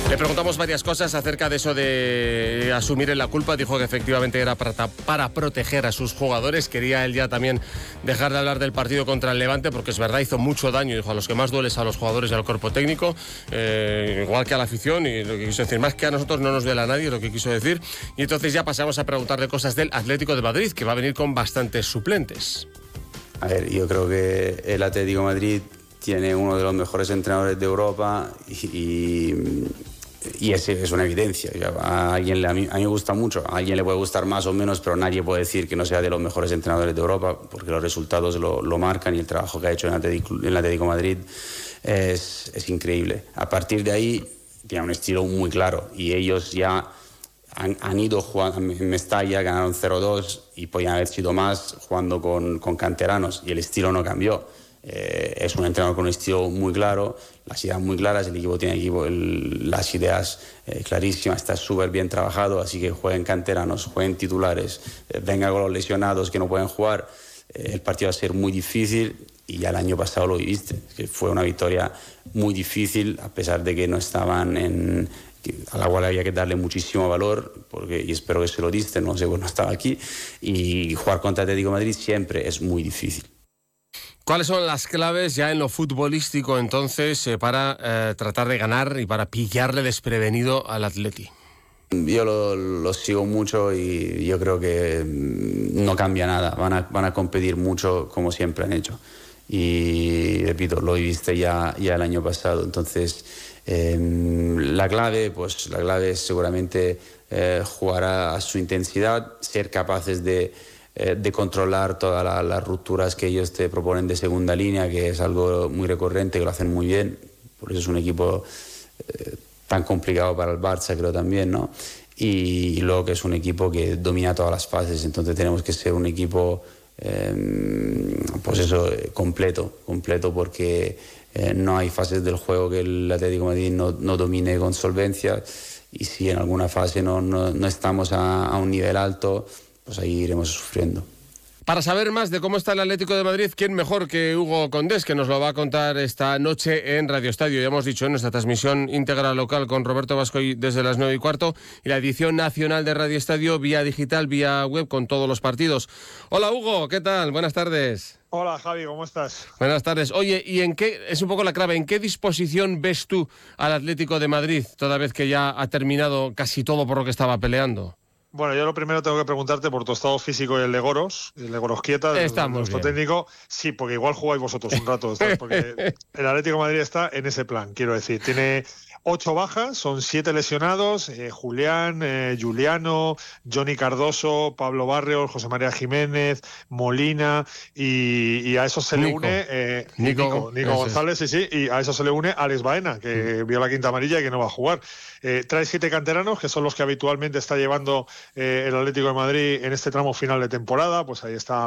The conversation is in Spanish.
Le preguntamos varias cosas acerca de eso de asumir la culpa. Dijo que efectivamente era para proteger a sus jugadores. Quería él ya también dejar de hablar del partido contra el Levante, porque es verdad, hizo mucho daño. Dijo, a los que más duele es a los jugadores y al cuerpo técnico, igual que a la afición, y lo que quiso decir, más que a nosotros no nos duele a nadie, es lo que quiso decir. Y entonces ya pasamos a preguntarle cosas del Atlético de Madrid, que va a venir con bastantes suplentes. A ver, yo creo que el Atlético de Madrid tiene uno de los mejores entrenadores de Europa y es una evidencia. A mí me gusta mucho, a alguien le puede gustar más o menos, pero nadie puede decir que no sea de los mejores entrenadores de Europa, porque los resultados lo marcan, y el trabajo que ha hecho en el Atlético de Madrid es increíble. A partir de ahí tiene un estilo muy claro, y ellos ya han ido jugando en Mestalla, ganaron 0-2 y podían haber sido más jugando con canteranos, y el estilo no cambió. Es un entrenador con un estilo muy claro, las ideas muy claras, el equipo tiene las ideas clarísimas, está súper bien trabajado, así que jueguen canteranos, jueguen titulares, venga con los lesionados que no pueden jugar, el partido va a ser muy difícil, y ya el año pasado lo viviste, que fue una victoria muy difícil, a pesar de que no estaban a la cual había que darle muchísimo valor, y espero que se lo diste, no sé, pues no estaba aquí, y jugar contra Atlético de Madrid siempre es muy difícil. ¿Cuáles son las claves ya en lo futbolístico entonces para tratar de ganar y para pillarle desprevenido al Atleti? Yo lo sigo mucho y yo creo que no cambia nada, van a competir mucho como siempre han hecho, y repito, lo viste ya el año pasado. Entonces la clave es seguramente jugar a su intensidad, ser capaces de controlar todas las rupturas que ellos te proponen de segunda línea, que es algo muy recurrente, que lo hacen muy bien, por eso es un equipo tan complicado para el Barça, creo también, ¿no? Y luego que es un equipo que domina todas las fases, entonces tenemos que ser un equipo completo, porque no hay fases del juego que el Atlético de Madrid no domine con solvencia, y si en alguna fase no estamos a un nivel alto, pues ahí iremos sufriendo. Para saber más de cómo está el Atlético de Madrid, ¿quién mejor que Hugo Condés, que nos lo va a contar esta noche en Radio Estadio? Ya hemos dicho, en nuestra transmisión íntegra local con Roberto Bascoy desde las 9:15, y la edición nacional de Radio Estadio vía digital, vía web, con todos los partidos. Hola Hugo, ¿qué tal? Buenas tardes. Hola Javi, ¿cómo estás? Buenas tardes. Oye, ¿y en qué, es un poco la clave, en qué disposición ves tú al Atlético de Madrid, toda vez que ya ha terminado casi todo por lo que estaba peleando? Bueno, yo lo primero tengo que preguntarte por tu estado físico y el de Gorosquieta, nuestro técnico. Sí, porque igual jugáis vosotros un rato, porque el Atlético de Madrid está en ese plan, quiero decir. Tiene 8 bajas, son 7 lesionados, Julián, Juliano, Johnny Cardoso, Pablo Barrios, José María Jiménez, Molina, y a eso se le une Nico González, sí, y a eso se le une Alex Baena, que vio la quinta amarilla y que no va a jugar. Trae 7 canteranos, que son los que habitualmente está llevando el Atlético de Madrid en este tramo final de temporada. Pues ahí está